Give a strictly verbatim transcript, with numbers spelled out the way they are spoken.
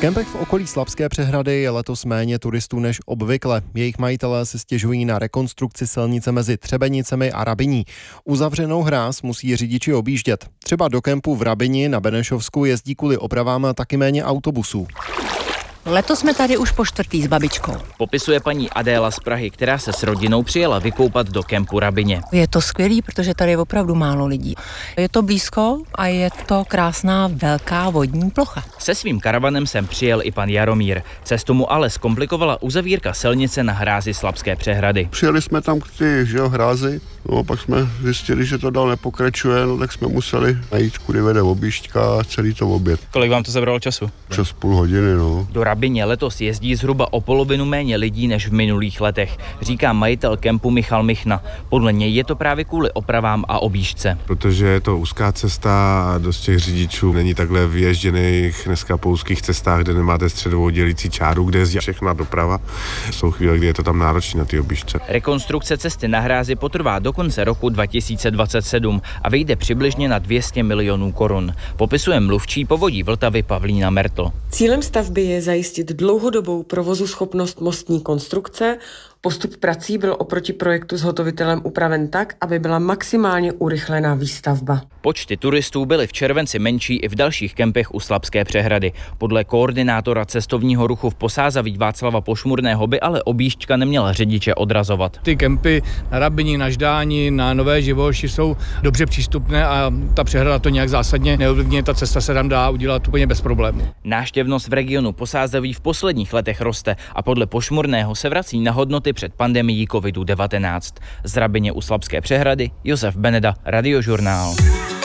kempech v okolí Slabské přehrady je letos méně turistů než obvykle. Jejich majitelé si stěžují na rekonstrukci silnice mezi Třebenicemi a Rabyní. Uzavřenou hráz musí řidiči objíždět. Třeba do kempu v Rabyni na Benešovsku jezdí kvůli opravám taky méně autobusů. Letos jsme tady už po čtvrtý s babičkou. Popisuje paní Adéla z Prahy, která se s rodinou přijela vykoupat do kempu Rabyně. Je to skvělý, protože tady je opravdu málo lidí. Je to blízko a je to krásná velká vodní plocha. Se svým karavanem sem přijel i pan Jaromír. Cestu mu ale zkomplikovala uzavírka silnice na hrázi Slabské přehrady. Přijeli jsme tam k ty že jo, hrázi, no, pak jsme zjistili, že to dál nepokračuje, no, tak jsme museli najít, kudy vede objížďka a celý to oběd. Kolik vám to zabralo času? Přes půl hodiny, no. Do Rabyně letos jezdí zhruba o polovinu méně lidí než v minulých letech, říká majitel kempu Michal Michna. Podle něj je to právě kvůli opravám a objížďce. Protože je to úzká cesta a dost těch řidičů není takhle vyježděných dneska po úzkých cestách, kde nemáte středovou dělící čáru, kde jezdí všechna doprava. Jsou chvíle, kdy je to tam náročné na ty objížďce. Rekonstrukce cesty na hrázi potrvá do konce roku dva tisíce dvacet sedm a vyjde přibližně na dvě stě milionů korun. Popisuje mluvčí Povodí Vltavy Pavlína Mertl. Cílem stavby je zajistit dlouhodobou provozuschopnost mostní konstrukce. Postup prací byl oproti projektu s hotovitelem upraven tak, aby byla maximálně urychlená výstavba. Počty turistů byly v červenci menší i v dalších kempech u Slabské přehrady. Podle koordinátora cestovního ruchu v Posázaví Václava Pošmurného by ale objížďka neměla řidiče odrazovat. Ty kempy na Rabyni, na Ždáni, na Nové Živoši jsou dobře přístupné a ta přehrada to nějak zásadně neovlivňuje, ta cesta se tam dá udělat úplně bez problémů. Návštěvnost v regionu Posázaví v posledních letech roste a podle Pošmurného se vrací na hodnoty před pandemií kovidu devatenáct. Z Rabyně u Slabské přehrady Josef Beneda, Radiožurnál.